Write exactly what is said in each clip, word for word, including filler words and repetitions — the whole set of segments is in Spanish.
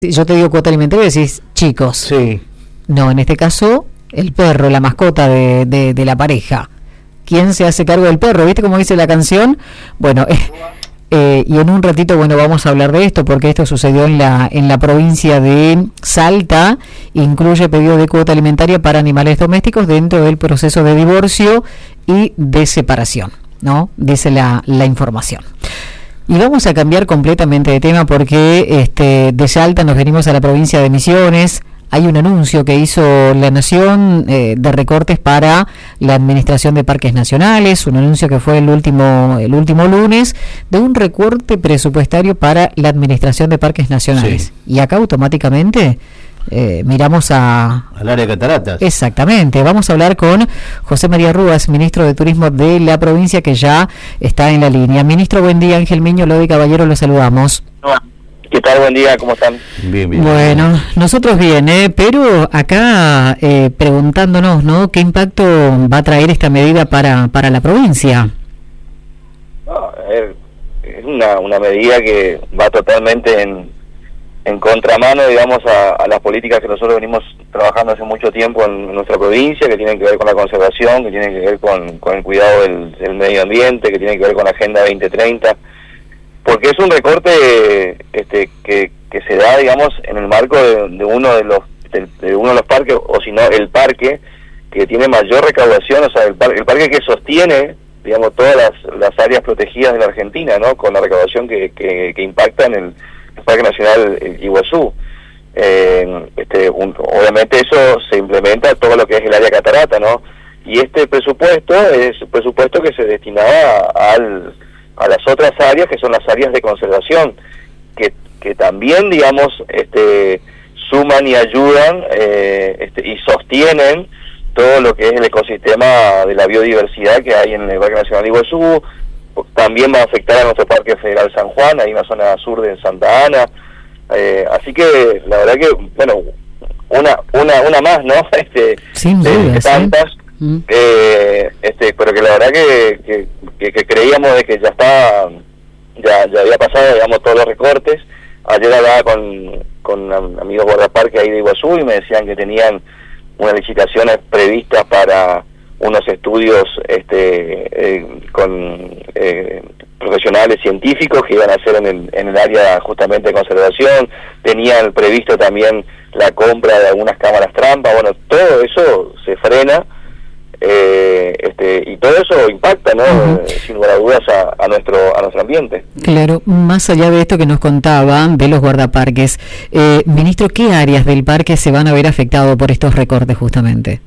Yo te digo cuota alimentaria y decís chicos. Sí. No, en este caso, el perro, la mascota de, de, de la pareja. ¿Quién se hace cargo del perro? ¿Viste cómo dice la canción? Bueno, eh, eh, y en un ratito, bueno, vamos a hablar de esto, porque esto sucedió en la en la provincia de Salta. Incluye pedido de cuota alimentaria para animales domésticos dentro del proceso de divorcio y de separación, ¿no? Dice la, la información. Y vamos a cambiar completamente de tema porque este, de Salta nos venimos a la provincia de Misiones. Hay un anuncio que hizo La Nación eh, de recortes para la Administración de Parques Nacionales, un anuncio que fue el último el último lunes, de un recorte presupuestario para la Administración de Parques Nacionales. Sí. Y acá automáticamente eh, miramos a... al área de cataratas. Exactamente. Vamos a hablar con José María Rúas, ministro de Turismo de la provincia, que ya está en la línea. Ministro, buen día. Ángel Miño, Lodi Caballero, lo saludamos. ¿Qué tal? Buen día, ¿cómo están? Bien, bien. Bueno, nosotros bien, ¿eh? Pero acá eh, preguntándonos, ¿no? ¿Qué impacto va a traer esta medida para para la provincia? No, es una, una medida que va totalmente en, en contramano, digamos, a, a las políticas que nosotros venimos trabajando hace mucho tiempo en nuestra provincia, que tienen que ver con la conservación, que tienen que ver con, con el cuidado del, del medio ambiente, que tienen que ver con la Agenda veinte treinta. Porque es un recorte este, que, que se da, digamos, en el marco de, de uno de los de, de uno de los parques, o si no, el parque que tiene mayor recaudación, o sea, el, par, el parque que sostiene, digamos, todas las, las áreas protegidas de la Argentina, ¿no? Con la recaudación que, que, que impacta en el, el Parque Nacional Iguazú. Eh, este, un, obviamente eso se implementa todo lo que es el área catarata, ¿no? Y este presupuesto es un presupuesto que se destinaba al... a las otras áreas, que son las áreas de conservación, que, que también, digamos, este, suman y ayudan eh, este, y sostienen todo lo que es el ecosistema de la biodiversidad que hay en el Parque Nacional Iguazú. También va a afectar a nuestro Parque Federal San Juan, ahí en la zona sur de Santa Ana. Eh, así que, la verdad que, bueno, una una una más, ¿no? Este, Sin de, duda, de tantas, ¿sí? mm. eh, este, pero que la verdad que, que, que, que creíamos de que ya está, ya, ya había pasado, digamos, todos los recortes. Ayer hablaba con, con amigos guardaparques ahí de Iguazú y me decían que tenían unas licitaciones previstas para unos estudios este, eh, con eh, profesionales científicos que iban a hacer en el, en el área justamente de conservación. Tenían previsto también la compra de algunas cámaras trampa. Bueno, todo eso se frena. Eh, este, y todo eso impacta, ¿no? Uh-huh. eh, sin lugar a dudas a, a nuestro a nuestro ambiente. Claro, más allá de esto que nos contaban de los guardaparques, eh, ministro, ¿qué áreas del parque se van a ver afectadas por estos recortes justamente?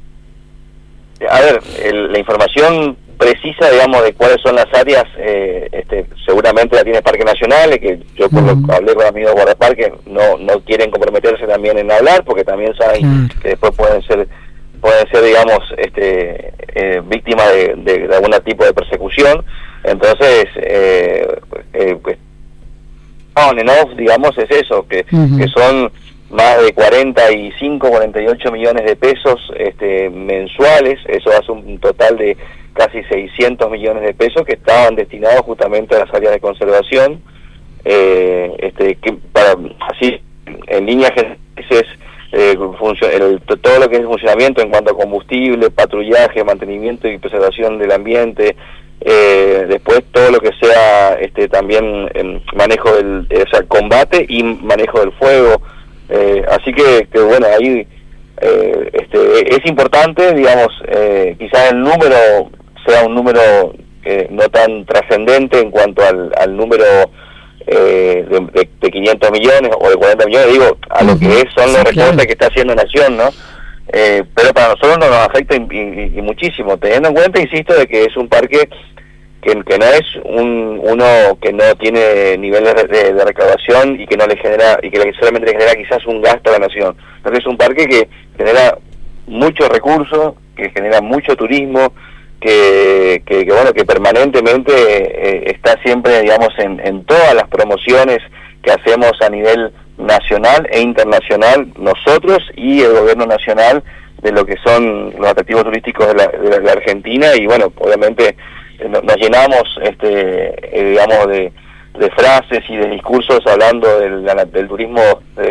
A ver, el, la información precisa, digamos, de cuáles son las áreas, eh, este, seguramente la tiene Parque Nacional, que yo por uh-huh. lo que hablé con amigos de guardaparques no no quieren comprometerse también en hablar, porque también saben uh-huh. que después pueden ser pueden ser, digamos, este, eh, víctimas de, de, de algún tipo de persecución. Entonces, eh, eh, pues, on and off, digamos, es eso, que, uh-huh. que son más de cuarenta y cinco, cuarenta y ocho millones de pesos este, mensuales. Eso hace un total de casi seiscientos millones de pesos que estaban destinados justamente a las áreas de conservación. Eh, este, que para así, en líneas generales, Eh, el, todo lo que es el funcionamiento en cuanto a combustible, patrullaje, mantenimiento y preservación del ambiente, eh, después todo lo que sea este también eh, manejo del eh, o sea, combate y manejo del fuego, eh, así que, que bueno, ahí eh, este, es importante, digamos, eh, quizás el número sea un número eh, no tan trascendente en cuanto al, al número Eh, de, de, de quinientos millones o de cuarenta millones, digo, a lo que es, son los sí, recortes claro. que está haciendo Nación, ¿no? Eh, pero para nosotros no nos afecta y, y, y muchísimo, teniendo en cuenta, insisto, de que es un parque que, que no es un uno que no tiene niveles de, de recaudación y que no le genera, y que solamente le genera quizás un gasto a la Nación, porque es un parque que genera muchos recursos, que genera mucho turismo, Que, que, que bueno, que permanentemente eh, está siempre, digamos, en, en todas las promociones que hacemos a nivel nacional e internacional, nosotros y el gobierno nacional, de lo que son los atractivos turísticos de la, de la Argentina. Y bueno, obviamente eh, nos llenamos, este eh, digamos, de, de frases y de discursos hablando del, del turismo